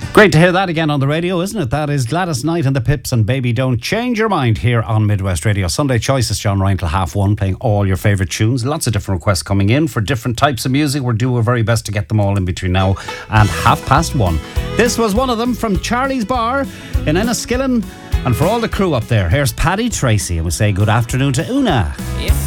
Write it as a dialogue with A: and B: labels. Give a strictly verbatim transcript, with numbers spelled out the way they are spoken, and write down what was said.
A: Great to hear that again on the radio, isn't it? That is Gladys Knight and the Pips and Baby Don't Change Your Mind here on Midwest Radio. Sunday Choices, John Ryan till half one, playing all your favourite tunes. Lots of different requests coming in for different types of music. We're doing our very best to get them all in between now and half past one. This was one of them from Charlie's Bar in Enniskillen. And for all the crew up there, here's Paddy Tracy, and we say good afternoon to Una.
B: If